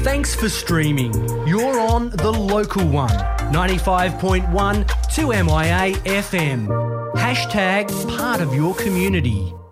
Thanks for streaming. You're on the local one, 95.1 2MIA FM. Hashtag part of your community.